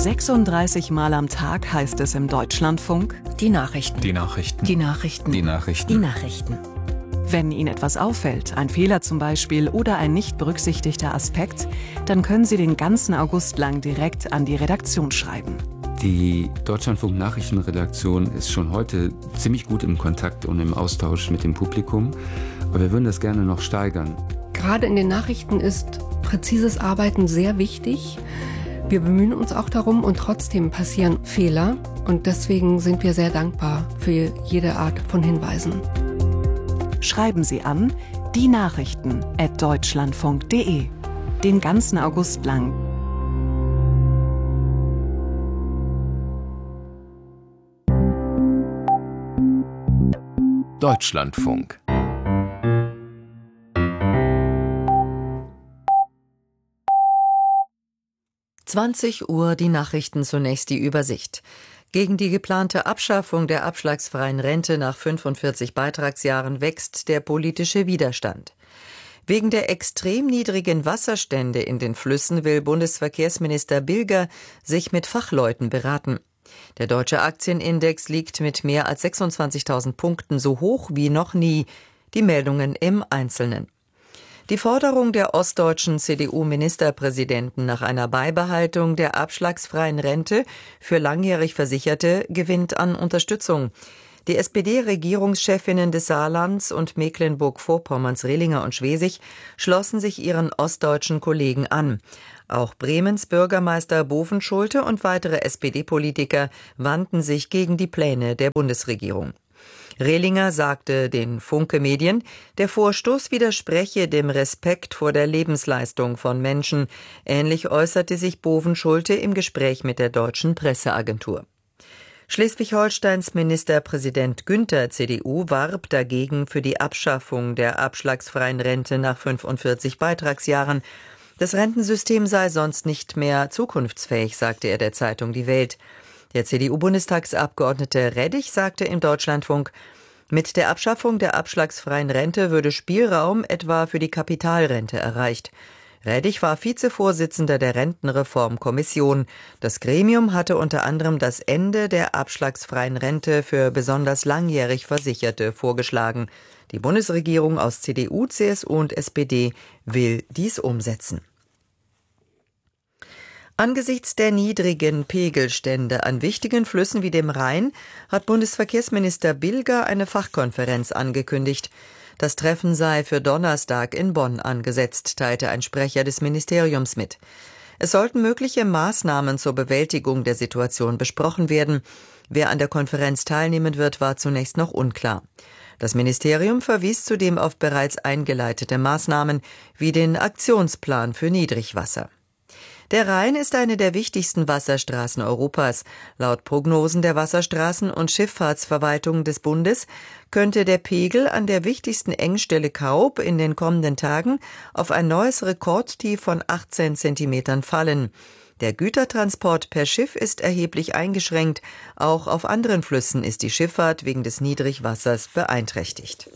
36 Mal am Tag heißt es im Deutschlandfunk: Die Nachrichten. Die Nachrichten. Die Nachrichten. Die Nachrichten. Die Nachrichten. Wenn Ihnen etwas auffällt, ein Fehler zum Beispiel oder ein nicht berücksichtigter Aspekt, dann können Sie den ganzen August lang direkt an die Redaktion schreiben. Die Deutschlandfunk-Nachrichtenredaktion ist schon heute ziemlich gut im Kontakt und im Austausch mit dem Publikum, aber wir würden das gerne noch steigern. Gerade in den Nachrichten ist präzises Arbeiten sehr wichtig. Wir bemühen uns auch darum und trotzdem passieren Fehler. Und deswegen sind wir sehr dankbar für jede Art von Hinweisen. Schreiben Sie an dienachrichten@deutschlandfunk.de. Den ganzen August lang. Deutschlandfunk. Uhr, die Nachrichten, zunächst die Übersicht. Gegen die geplante Abschaffung der abschlagsfreien Rente nach 45 Beitragsjahren wächst der politische Widerstand. Wegen der extrem niedrigen Wasserstände in den Flüssen will Bundesverkehrsminister Bilger sich mit Fachleuten beraten. Der deutsche Aktienindex liegt mit mehr als 26.000 Punkten so hoch wie noch nie. Die Meldungen im Einzelnen. Die Forderung der ostdeutschen CDU-Ministerpräsidenten nach einer Beibehaltung der abschlagsfreien Rente für langjährig Versicherte gewinnt an Unterstützung. Die SPD-Regierungschefinnen des Saarlands und Mecklenburg-Vorpommerns, Rehlinger und Schwesig schlossen sich ihren ostdeutschen Kollegen an. Auch Bremens Bürgermeister Bovenschulte und weitere SPD-Politiker wandten sich gegen die Pläne der Bundesregierung. Rehlinger sagte den Funke Medien, der Vorstoß widerspreche dem Respekt vor der Lebensleistung von Menschen. Ähnlich äußerte sich Bovenschulte im Gespräch mit der Deutschen Presseagentur. Schleswig-Holsteins Ministerpräsident Günther, CDU, warb dagegen für die Abschaffung der abschlagsfreien Rente nach 45 Beitragsjahren. Das Rentensystem sei sonst nicht mehr zukunftsfähig, sagte er der Zeitung Die Welt. Der CDU-Bundestagsabgeordnete Reddich sagte im Deutschlandfunk, mit der Abschaffung der abschlagsfreien Rente würde Spielraum etwa für die Kapitalrente erreicht. Reddich war Vizevorsitzender der Rentenreformkommission. Das Gremium hatte unter anderem das Ende der abschlagsfreien Rente für besonders langjährig Versicherte vorgeschlagen. Die Bundesregierung aus CDU, CSU und SPD will dies umsetzen. Angesichts der niedrigen Pegelstände an wichtigen Flüssen wie dem Rhein hat Bundesverkehrsminister Bilger eine Fachkonferenz angekündigt. Das Treffen sei für Donnerstag in Bonn angesetzt, teilte ein Sprecher des Ministeriums mit. Es sollten mögliche Maßnahmen zur Bewältigung der Situation besprochen werden. Wer an der Konferenz teilnehmen wird, war zunächst noch unklar. Das Ministerium verwies zudem auf bereits eingeleitete Maßnahmen wie den Aktionsplan für Niedrigwasser. Der Rhein ist eine der wichtigsten Wasserstraßen Europas. Laut Prognosen der Wasserstraßen- und Schifffahrtsverwaltung des Bundes könnte der Pegel an der wichtigsten Engstelle Kaub in den kommenden Tagen auf ein neues Rekordtief von 18 Zentimetern fallen. Der Gütertransport per Schiff ist erheblich eingeschränkt. Auch auf anderen Flüssen ist die Schifffahrt wegen des Niedrigwassers beeinträchtigt.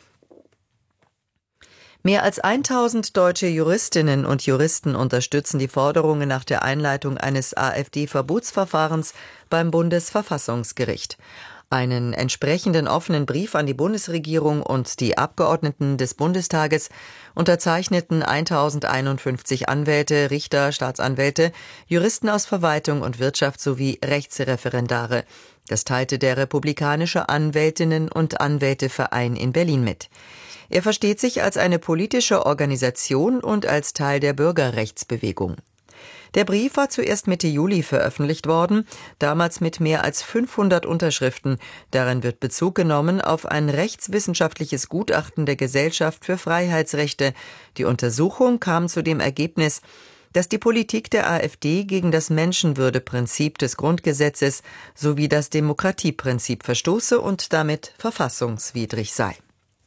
Mehr als 1000 deutsche Juristinnen und Juristen unterstützen die Forderungen nach der Einleitung eines AfD-Verbotsverfahrens beim Bundesverfassungsgericht. Einen entsprechenden offenen Brief an die Bundesregierung und die Abgeordneten des Bundestages unterzeichneten 1051 Anwälte, Richter, Staatsanwälte, Juristen aus Verwaltung und Wirtschaft sowie Rechtsreferendare. Das teilte der Republikanische Anwältinnen- und Anwälteverein in Berlin mit. Er versteht sich als eine politische Organisation und als Teil der Bürgerrechtsbewegung. Der Brief war zuerst Mitte Juli veröffentlicht worden, damals mit mehr als 500 Unterschriften. Darin wird Bezug genommen auf ein rechtswissenschaftliches Gutachten der Gesellschaft für Freiheitsrechte. Die Untersuchung kam zu dem Ergebnis, dass die Politik der AfD gegen das Menschenwürdeprinzip des Grundgesetzes sowie das Demokratieprinzip verstoße und damit verfassungswidrig sei.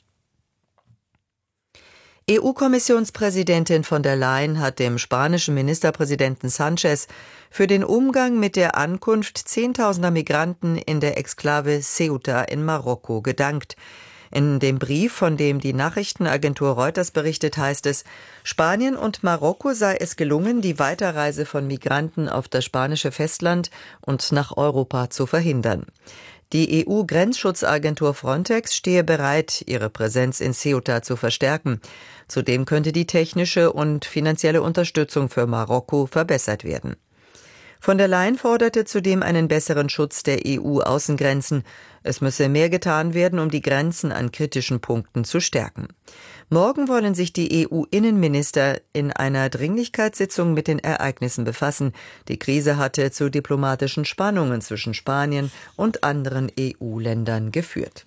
EU-Kommissionspräsidentin von der Leyen hat dem spanischen Ministerpräsidenten Sánchez für den Umgang mit der Ankunft zehntausender Migranten in der Exklave Ceuta in Marokko gedankt. In dem Brief, von dem die Nachrichtenagentur Reuters berichtet, heißt es, Spanien und Marokko sei es gelungen, die Weiterreise von Migranten auf das spanische Festland und nach Europa zu verhindern. Die EU-Grenzschutzagentur Frontex stehe bereit, ihre Präsenz in Ceuta zu verstärken. Zudem könnte die technische und finanzielle Unterstützung für Marokko verbessert werden. Von der Leyen forderte zudem einen besseren Schutz der EU-Außengrenzen. Es müsse mehr getan werden, um die Grenzen an kritischen Punkten zu stärken. Morgen wollen sich die EU-Innenminister in einer Dringlichkeitssitzung mit den Ereignissen befassen. Die Krise hatte zu diplomatischen Spannungen zwischen Spanien und anderen EU-Ländern geführt.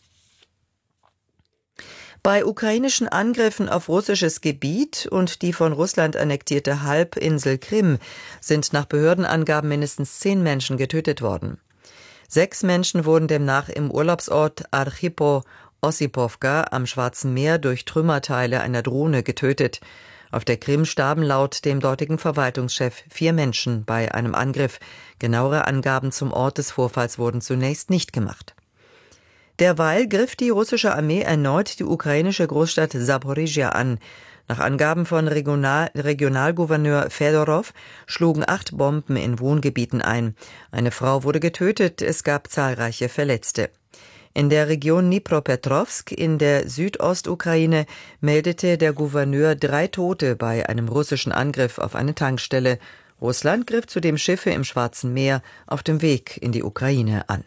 Bei ukrainischen Angriffen auf russisches Gebiet und die von Russland annektierte Halbinsel Krim sind nach Behördenangaben mindestens 10 Menschen getötet worden. 6 Menschen wurden demnach im Urlaubsort Archipo-Ossipowka am Schwarzen Meer durch Trümmerteile einer Drohne getötet. Auf der Krim starben laut dem dortigen Verwaltungschef 4 Menschen bei einem Angriff. Genauere Angaben zum Ort des Vorfalls wurden zunächst nicht gemacht. Derweil griff die russische Armee erneut die ukrainische Großstadt Saporizhia an. Nach Angaben von Regionalgouverneur Fedorow schlugen 8 Bomben in Wohngebieten ein. Eine Frau wurde getötet, es gab zahlreiche Verletzte. In der Region Dnipropetrovsk in der Südostukraine meldete der Gouverneur 3 Tote bei einem russischen Angriff auf eine Tankstelle. Russland griff zudem Schiffe im Schwarzen Meer auf dem Weg in die Ukraine an.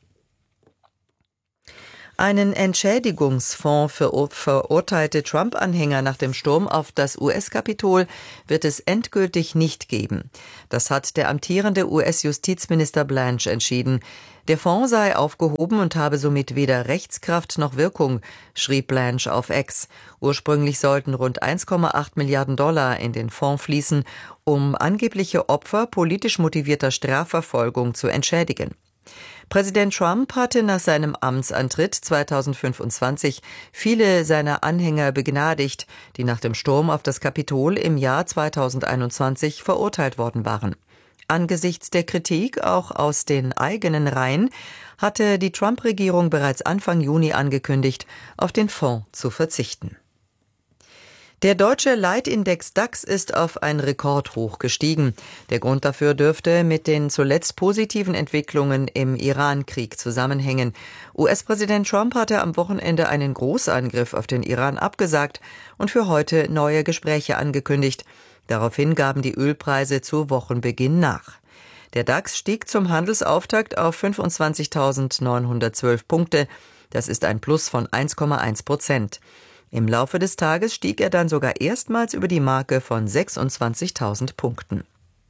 Einen Entschädigungsfonds für verurteilte Trump-Anhänger nach dem Sturm auf das US-Kapitol wird es endgültig nicht geben. Das hat der amtierende US-Justizminister Blanche entschieden. Der Fonds sei aufgehoben und habe somit weder Rechtskraft noch Wirkung, schrieb Blanche auf X. Ursprünglich sollten rund 1,8 Milliarden Dollar in den Fonds fließen, um angebliche Opfer politisch motivierter Strafverfolgung zu entschädigen. Präsident Trump hatte nach seinem Amtsantritt 2025 viele seiner Anhänger begnadigt, die nach dem Sturm auf das Kapitol im Jahr 2021 verurteilt worden waren. Angesichts der Kritik auch aus den eigenen Reihen hatte die Trump-Regierung bereits Anfang Juni angekündigt, auf den Fonds zu verzichten. Der deutsche Leitindex DAX ist auf ein Rekordhoch gestiegen. Der Grund dafür dürfte mit den zuletzt positiven Entwicklungen im Iran-Krieg zusammenhängen. US-Präsident Trump hatte am Wochenende einen Großangriff auf den Iran abgesagt und für heute neue Gespräche angekündigt. Daraufhin gaben die Ölpreise zu Wochenbeginn nach. Der DAX stieg zum Handelsauftakt auf 25.912 Punkte. Das ist ein Plus von 1,1%. Im Laufe des Tages stieg er dann sogar erstmals über die Marke von 26.000 Punkten.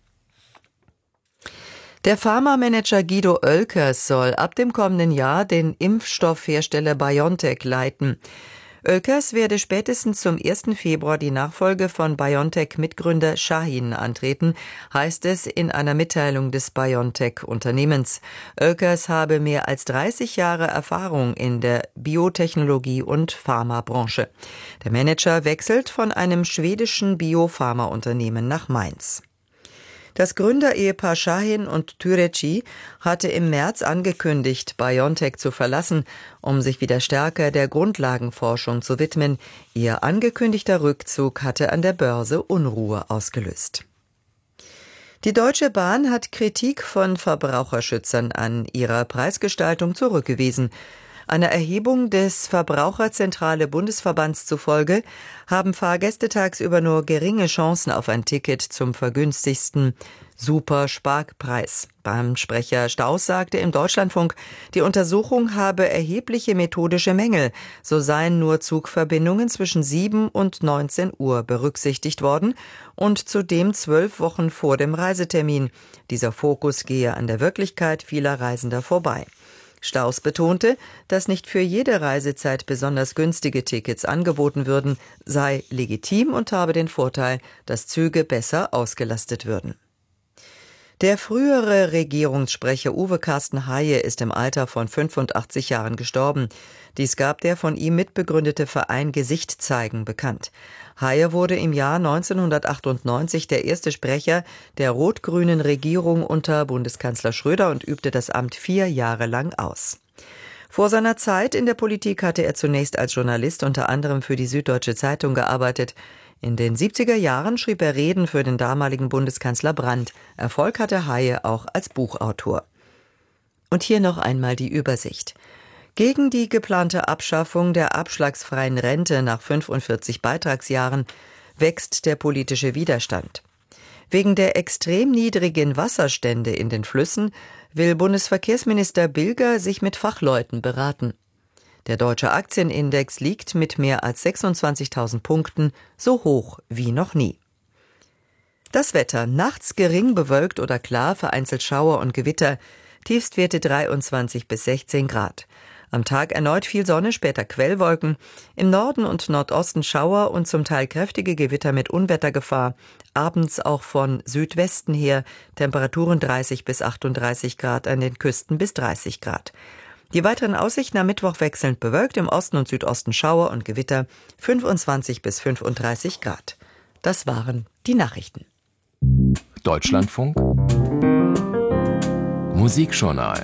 Der Pharmamanager Guido Oelkers soll ab dem kommenden Jahr den Impfstoffhersteller BioNTech leiten. Oelkers werde spätestens zum 1. Februar die Nachfolge von BioNTech-Mitgründer Shahin antreten, heißt es in einer Mitteilung des BioNTech-Unternehmens. Oelkers habe mehr als 30 Jahre Erfahrung in der Biotechnologie- und Pharmabranche. Der Manager wechselt von einem schwedischen Biopharmaunternehmen nach Mainz. Das Gründerehepaar Shahin und Türeci hatte im März angekündigt, BioNTech zu verlassen, um sich wieder stärker der Grundlagenforschung zu widmen. Ihr angekündigter Rückzug hatte an der Börse Unruhe ausgelöst. Die Deutsche Bahn hat Kritik von Verbraucherschützern an ihrer Preisgestaltung zurückgewiesen. Einer Erhebung des Verbraucherzentrale Bundesverbands zufolge haben Fahrgäste tagsüber nur geringe Chancen auf ein Ticket zum vergünstigsten Super-Sparpreis. Beim Sprecher Staus sagte im Deutschlandfunk, die Untersuchung habe erhebliche methodische Mängel. So seien nur Zugverbindungen zwischen 7 und 19 Uhr berücksichtigt worden und zudem 12 Wochen vor dem Reisetermin. Dieser Fokus gehe an der Wirklichkeit vieler Reisender vorbei. Staus betonte, dass nicht für jede Reisezeit besonders günstige Tickets angeboten würden, sei legitim und habe den Vorteil, dass Züge besser ausgelastet würden. Der frühere Regierungssprecher Uwe Carsten Haye ist im Alter von 85 Jahren gestorben. Dies gab der von ihm mitbegründete Verein Gesicht zeigen bekannt. Haye wurde im Jahr 1998 der erste Sprecher der rot-grünen Regierung unter Bundeskanzler Schröder und übte das Amt 4 Jahre lang aus. Vor seiner Zeit in der Politik hatte er zunächst als Journalist unter anderem für die Süddeutsche Zeitung gearbeitet. In den 70er Jahren schrieb er Reden für den damaligen Bundeskanzler Brandt. Erfolg hatte Haye auch als Buchautor. Und hier noch einmal die Übersicht. Gegen die geplante Abschaffung der abschlagsfreien Rente nach 45 Beitragsjahren wächst der politische Widerstand. Wegen der extrem niedrigen Wasserstände in den Flüssen will Bundesverkehrsminister Bilger sich mit Fachleuten beraten. Der deutsche Aktienindex liegt mit mehr als 26.000 Punkten so hoch wie noch nie. Das Wetter: nachts gering bewölkt oder klar, vereinzelt Schauer und Gewitter, Tiefstwerte 23 bis 16 Grad. Am Tag erneut viel Sonne, später Quellwolken, im Norden und Nordosten Schauer und zum Teil kräftige Gewitter mit Unwettergefahr, abends auch von Südwesten her, Temperaturen 30 bis 38 Grad, an den Küsten bis 30 Grad. Die weiteren Aussichten am Mittwoch wechselnd bewölkt, im Osten und Südosten Schauer und Gewitter, 25 bis 35 Grad. Das waren die Nachrichten. Deutschlandfunk Musikjournal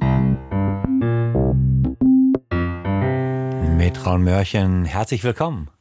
mit Raun Mörchen, herzlich willkommen.